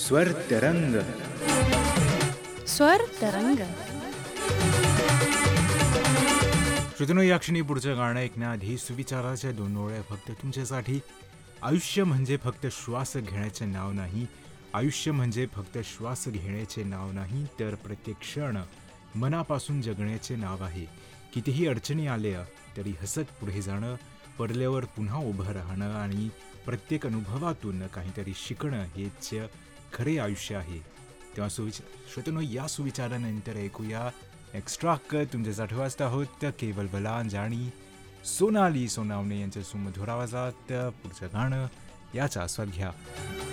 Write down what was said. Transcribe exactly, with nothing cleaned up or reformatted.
स्वर तरंग. स्वर तरंग. श्रोत्यांनो, या क्षणी पुढचं गाणं ऐकण्याआधी सुविचाराच्या दोन ओळ्या फक्त तुमच्यासाठी. आयुष्य म्हणजे फक्त श्वास घेण्याचे नाव नाही. आयुष्य म्हणजे फक्त श्वास घेण्याचे नाव नाही, तर प्रत्येक क्षण मनापासून जगण्याचे नाव आहे. कितीही अडचणी आल्या तरी हसत पुढे जाणं, पडल्यावर पुन्हा उभं राहणं आणि प्रत्येक अनुभवातून काहीतरी शिकणं हेच खरे आयुष्य आहे. तेव्हा सुविचार श्रोत्यांनो, या सुविचारानंतर ऐकूया एक्स्ट्रा हक्क तुमच्यासाठी वाजता आहोत केवल बलांज आणि सोनाली सोनावणे यांच्या सुमधुर आवाजात पुढचं गाणं. याचा आस्वाद घ्या.